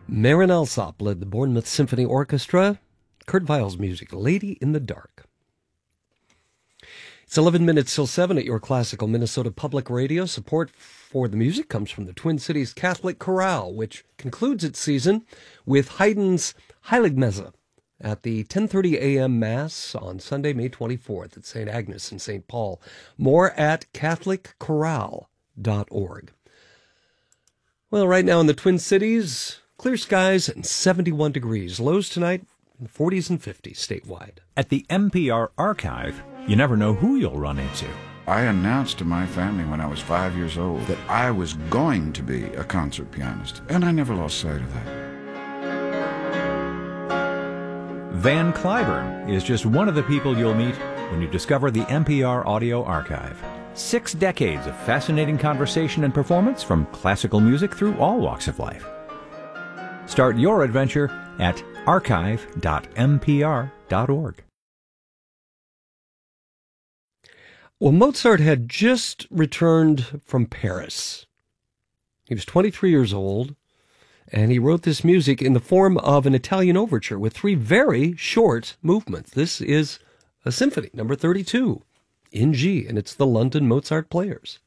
Marin Alsop led the Bournemouth Symphony Orchestra. Kurt Weill's music, Lady in the Dark. It's 11 minutes till 7 at your classical Minnesota Public Radio. Support for the music comes from the Twin Cities Catholic Chorale, which concludes its season with Haydn's Heiligmesse at the 10:30 a.m. Mass on Sunday, May 24th at St. Agnes and St. Paul. More at CatholicChorale.org. Well, right now in the Twin Cities, clear skies and 71 degrees. Lows tonight in the 40s and 50s statewide. At the NPR Archive, you never know who you'll run into. I announced to my family when I was 5 years old that I was going to be a concert pianist, and I never lost sight of that. Van Cliburn is just one of the people you'll meet when you discover the NPR Audio Archive. 6 decades of fascinating conversation and performance from classical music through all walks of life. Start your adventure at archive.npr.org. Well, Mozart had just returned from Paris. He was 23 years old, and he wrote this music in the form of an Italian overture with 3 very short movements. This is a symphony, number 32, in G, and it's the London Mozart Players.